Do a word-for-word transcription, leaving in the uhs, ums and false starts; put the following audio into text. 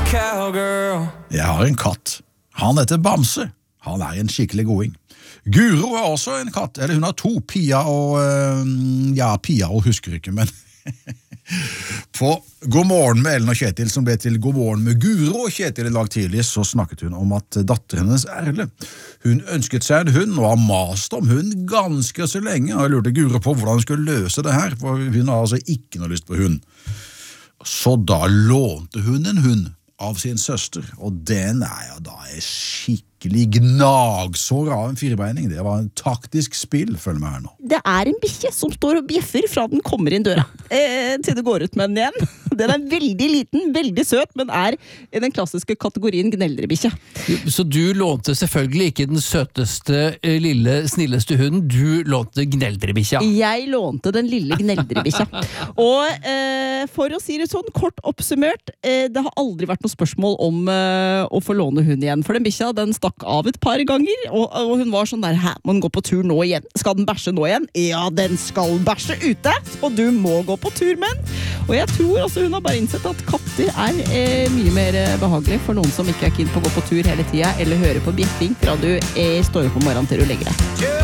cowgirl. Jeg har en katt. Han heter Bamse. Han er en skikkelig goding. Guro er også en katt, eller hun har to, Pia og, ja, Pia og husker ikke, men på God morgen med Ellen og Kjetil, som ble til God morgen med Guro og Kjetil i lag tidlig, så snakket hun om at datteren hennes Erle, hun ønsket seg en hund, og har mast om hund ganske så lenge, og jeg lurte Guro på hvordan hun skulle løse det her, for hun har altså ikke noe lyst på hund. Så da lånte hun en hund av sin søster, og den er jo da en skikkelig gnagsår av en firebeining. Det var en taktisk spill, følg med her nå. Det er en bikkje som står og bjeffer fra den kommer inn døra, eh, til det går ut med den igjen. Den er veldig liten, veldig søt, men er i den klassiske kategorien gneldrebikkje. Så du lånte selvfølgelig ikke den søteste, lille, snilleste hunden, du lånte gneldrebikkja. Jeg lånte den lille gneldrebikkja. Og eh, for å si det sånn, kort oppsummert, eh, det har aldri vært noe spørsmål om eh, å få låne hund igjen. For den bikkja, den stakk av et par ganger, og, og hun var sånn der, hæ, må den gå på tur nå igjen? Skal den bæsje nå igjen? Ja, den skal bæsje ute, og du må gå på tur med den. Og jeg tror også hun har bare innsett at katter er eh, mye mer behagelig for noen som ikke er keen på å gå på tur hele tiden, eller høre på bjeffing fra du eh, står opp om morgenen til du legger deg.